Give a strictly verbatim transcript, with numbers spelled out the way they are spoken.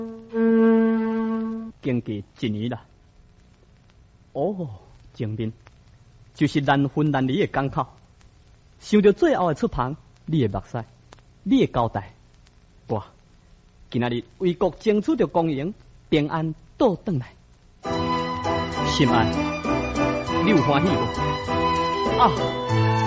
经过一年啦。哦，前面就是难分难离的港口。想到最后的出航，你的目屎，你的交代，哇！今仔日为国争取着公营，平安倒转来。心安，你有欢喜无？啊！